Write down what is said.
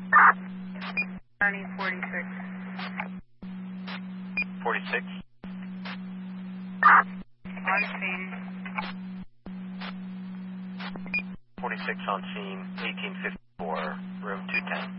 County 46. 46? On scene. 46 on scene, 1854, room 210.